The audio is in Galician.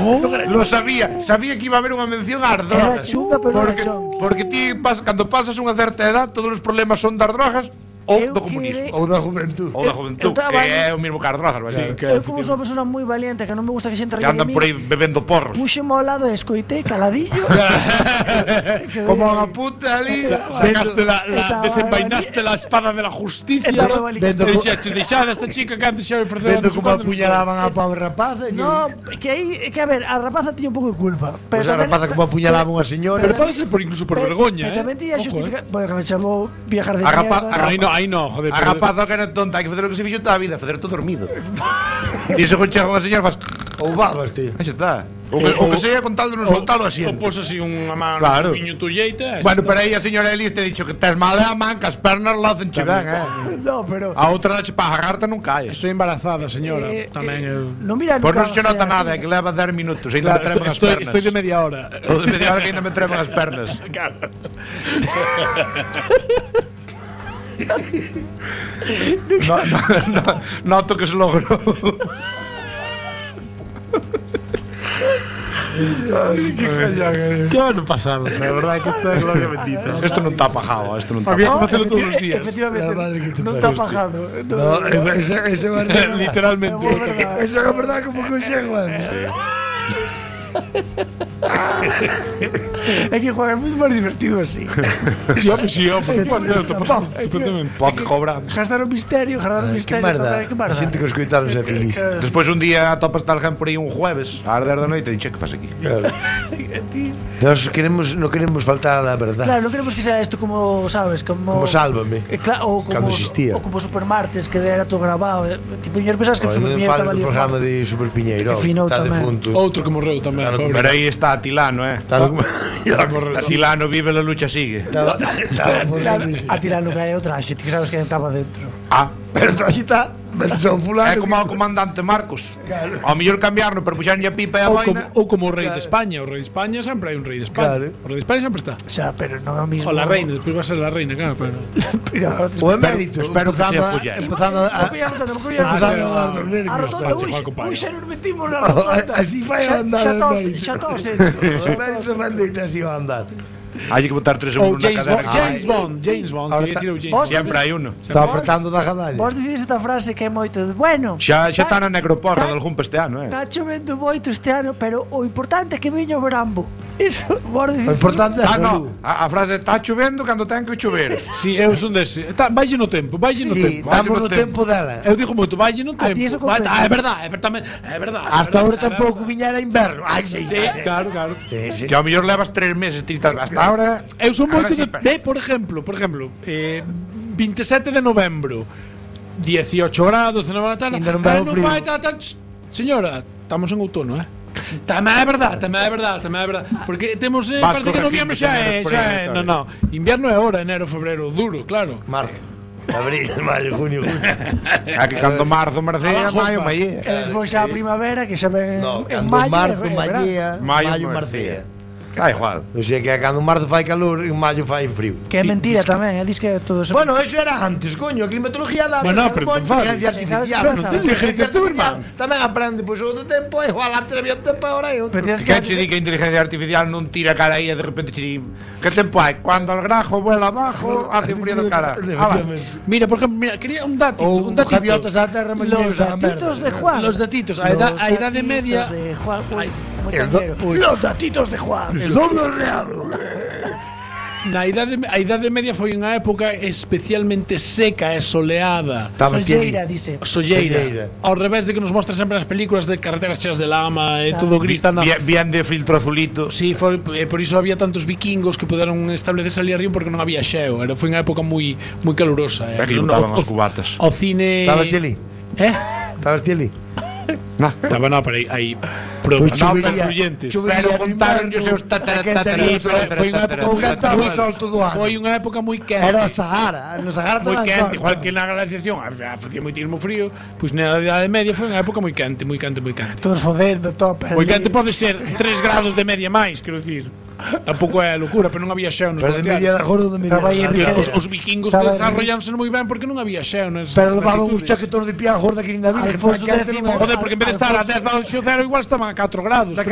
Lo sabía que iba a haber unha mención ás drogas. Era chunga, pero era chunga. Porque ti, cando pasas unha certa edad, todos os problemas son das drogas ou do comunismo. Ou da juventud. Ou da juventud, que é o mesmo que as drogas, Eu como sou unha persona moi valiente, que non me gusta que xente que andan por aí bebendo porros. Puxeme ao lado e escoitei caladillo. Como unha puta ali. Desenvainaste la espada de la justicia. Deixade esta chica que antes xa me ofreceu. Vendo como apuñalaban a pobre rapaza. No, que a ver, a rapaza tiña un pouco de culpa. Pois a rapaza como apuñalaba unha señora. Pero pode ser incluso por vergoña, Tamén tiña justificación. Bueno, que me chamou viajar de mierda. Aí no, joder. A rapaza que era tonta, hai que facer o que se fixo toda a vida, facer todo dormido. E se chega unha señora faz Ou babas, tío. Aí está. O que sea con tal de non soltalo así. O pos así unha man Claro. un piño tulleita. Bueno, pero aí a señora Elis te ha dicho que tes mal a man, que as pernas lo hacen che ben, No, pero A outra dache para agarrarte non caes. Estoy embarazada, señora. Tamén eu. non mira Pois non nunca se nota fea, nada, é que leva 10 minutos, ainda me tremen as pernas. Estoy de media hora. O de media hora que ainda me tremen as pernas. Noto que se logrou. Que van a pasar? La verdad que esto es gloria bendita. Isto non está apagado, isto non está Había que apagado. facelo todos os días. Efectivamente, La madre que te non pariu, está hostia. pajado. No, ese é verdade. Literalmente. Esa é a verdade como consejo. É que jugar é moito máis divertido así. Sí, estupendamente. Pode cobrar. Gastar o misterio, Que merda. A xente que os coitaron é feliz. Despois un día atopas tal alguén por aí un jueves ás 10 da noite e dixe que faz aquí. Nós non queremos faltar a verdade. Claro, non queremos que sea isto como, sabes, como Sálvame. Ou como Cando existía. ou como Supermartes, que era todo grabado. Tipo, eu pensas que o Non Superpiñeiro fales estaba do ali. programa de Super Piñeiro. Que finou Está tamén. defunto. Outro que morreu tamén. Claro, pobre. Pero aí está Atilano, Atilano vive, la lucha sigue. A tirar no que hai outra xente, que sabes que estaba dentro. Pero traxe está. Son fulano. É como o comandante Marcos. Ao mellor cambiarlo, pero puxaron a pipa e a vaina. Ou como o rei de España. O rei de España sempre hai un rei de España. O rei de España sempre está. Xa, pero non é o mismo. O la reina, despois va a ser la reina, claro. O emérito. Espero que sea follar. Empezando a dar dos nervios. Ui, xa nos metimos na rotonda. Así vai a andar o emérito. Xa todos O emérito mandeite así a andar. Hai que botar 3 euros na cadera. James Bond. Sempre hai uno. Está apretando da gadalla. Vos dicís esta frase que é moito de, bueno, Xa está na Negroporra de algún este ano, Está chovendo moito este ano, pero o importante é que veño o Brambo. Iso, vos dicís. O importante é no, a frase está chovendo cando ten que chover. Si, eu son dese. Vaille no tempo, vaille no tempo. Estamos no tempo dela. Eu digo moito, vaille no tempo. ti eso comprende. É verdade, é verdade. Hasta ahora tampouco viñera inverno. Ai, sí. Claro. Que ao mellor levas 3 meses tirando. Hasta ahora. Eu son moito de, por exemplo, 27 de novembro, 18 grados, 19 da tarde. Ainda non vai o frío. Señora, estamos en outono, Tamén é verdade. Porque temos parece que noviembre xa é. No, invierno é ahora, enero, febrero, duro, claro. Marzo. Abril, maio, junio. É que cando marzo marcea, maio, maio. Despois xa a primavera, que xa ven en Cando maio. marzo, maio, Maio, marcea. Da igual. Non sei que cando marzo fai calor, en maio fai frío. Que é mentira tamén, dis que todo eso. Bueno, eso era antes, coño, a climatología da. Bueno, pero non faz. Inteligencia artificial. Tamén aprende, pois outro tempo é igual antes había un tempo agora é outro. Que che di que a inteligencia artificial non tira cara aí e de repente che di que tempo hai? Cando el grajo vuela abajo, hace un frío de cara. Mira, por exemplo, quería un datito, un gaviotas á terra Los datitos de Juan. Los datitos, a idade media. De Juan. Los datitos de Juan. El doble reado. A idade media foi unha época especialmente seca e soleada. Solleira, dice. Solleira. Ao revés de que nos mostra sempre nas películas de carreteras cheas de lama e todo gris tan. Bien de filtro azulito. Sí, por iso había tantos vikingos que puderon establecerse ali arriba porque non había xeo. Foi unha época moi calurosa. É que botaban as cubatas. O cine. Estabas ti ali? Estabas ti ali? Estaba pero aí pruebas influyentes. Pero contaron os seus foi unha época moi quente. Era o Sahara, no Sahara moi quente, igual que na glaciación facía moitísimo frío, pois na Idade Media foi unha época moi quente. Todos fodendo, top. Moi quente pode ser 3 grados de media máis, quero dicir. Tampouco é locura, pero non había xeo nos glaciares. Pero de media da gordo de media. Os vikingos desarrolláronse moi ben porque non había xeo nas. Pero levaban uns chaquetos de piá gorda que nin na Virgen. Joder, porque en vez de estar a 10 baixo cero igual estaban a 4 grados.